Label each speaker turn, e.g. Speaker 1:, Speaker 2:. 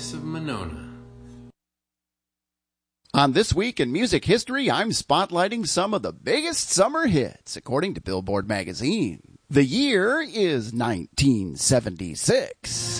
Speaker 1: voice of Monona.
Speaker 2: On This Week in Music History, I'm spotlighting some of the biggest summer hits, according to Billboard magazine. The year is 1976.